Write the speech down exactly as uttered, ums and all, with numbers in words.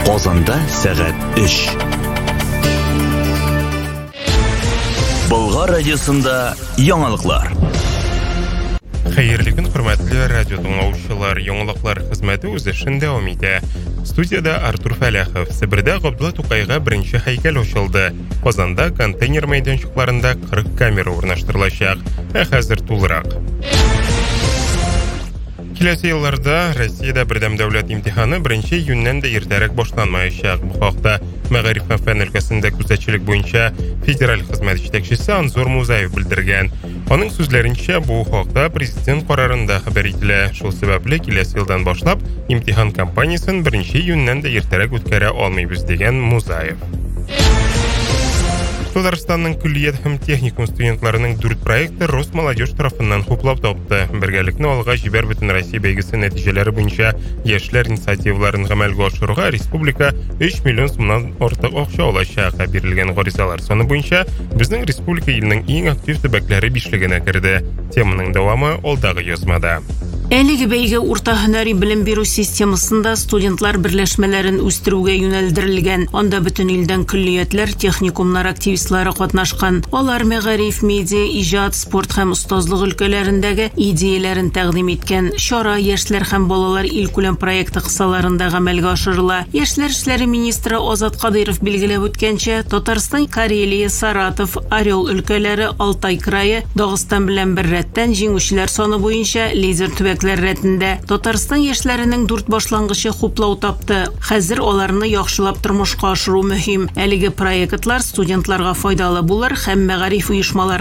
Казанда сәгать өч. Болгар радиосында яңалыклар. Хәерле көн, хөрмәтле радио тыңлаучылар, яңалыклар хезмәте үз эшен дәвам итә. Студияда Артур Фәләхов. Себердә Габдулла Тукайга беренче һәйкәл ачылды. Казанда контейнер мәйданчыкларында кырык камера урнаштырылачак. Ә хәзер тулырак. Киләсе елларда Россиядә бердәм дәүләт имтиханы беренче июньнән дә иртәрәк башланмаячак. Бу хакта Мәгариф һәм фән өлкәсендә күзәтчелек буенча федераль хезмәт җитәкчесе Анзор Музаев белдергән. Аның сүзләренчә, бу хакта президент карарында хәбәр ителә. Шул сәбәпле киләсе елдан башлап имтихан кампаниясын беренче июньнән дә иртәрәк үткәрә алмыйбыз дигән Музаев. Татарстанның күллият һәм техникум студентларының дүрт проекты Росмолодежь тарафыннан хуплап тапты. Бергәлекне алга җибәр бөтен Россия бәйгесе нәтиҗәләре буенча яшьләр инициативаларын гамәлгә ашыруга республика өч миллион сумнан артык акча алачак. Бирелгән гаризалар саны буенча безнең республика илнең иң актив төбәкләре бишлегенә керде. Теманың дәвамы алдагы язмада. Әлеге бәйге урта һөнәри белем бирү системасында студентлар берләшмәләрен үстерүгә юнәлдерелгән. Анда бөтен илдән күллиятләр, техникумнар активистлары катнашкан. Алар мәгариф, медиа, иҗат, спорт һәм остазлык өлкәләрендәге идеяләрен тәкъдим иткән. Чара яшьләр һәм балалар илкүләм проекты кысаларында гамәлгә ашырыла. Яшьләр эшләре министры Азат Кадыйров билгеләп үткәнчә, Татарстан, Карелия, Саратов, Орел өлкәләре, Алтай крае, Дагыстан белән бер рәттән җиңүчеләр саны буенча лидер төбәк рәтендә. Татарстан яшьләренең дүрт башлангычы хуплау тапты. Хәзер аларны яхшылап тормышка ашыру мөһим. Әлеге проектлар студентларга файдалы булыр һәм мәгариф оешмалары